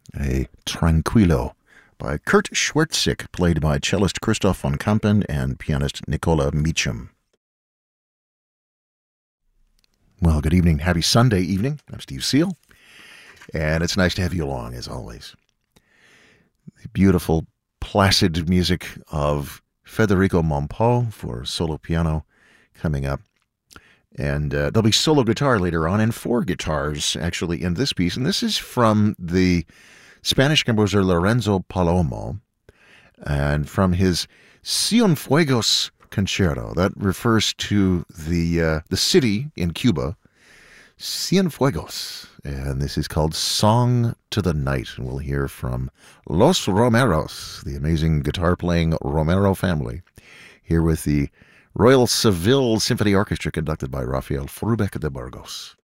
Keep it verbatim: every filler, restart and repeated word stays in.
a Tranquilo by Kurt Schwertzik, played by cellist Christoph von Kampen and pianist Nicola Meacham. Well, good evening. Happy Sunday evening. I'm Steve Seal, and it's nice to have you along, as always. The beautiful, placid music of Federico Mompò for solo piano coming up. And uh, there'll be solo guitar later on, and four guitars, actually, in this piece. And this is from the Spanish composer Lorenzo Palomo, and from his Cienfuegos Concerto. That refers to the uh, the city in Cuba, Cienfuegos. And this is called Song to the Night. And we'll hear from Los Romeros, the amazing guitar-playing Romero family, here with the Royal Seville Symphony Orchestra, conducted by Rafael Frubeck de Burgos.